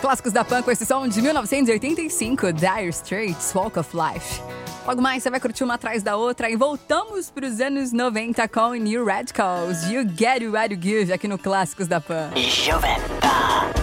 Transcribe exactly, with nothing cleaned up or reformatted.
Clássicos da Pan com esse som de mil novecentos e oitenta e cinco, Dire Straits, Walk of Life. Logo mais você vai curtir uma atrás da outra e voltamos para os anos noventa com New Radicals, You Get What You Give aqui no Clássicos da Pan. Jovem Pan.